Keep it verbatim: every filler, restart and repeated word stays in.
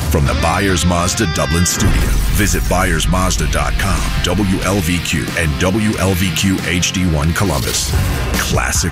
From the Byers Mazda Dublin studio, visit Byers Mazda dot com, W L V Q, and W L V Q H D one Columbus. Classic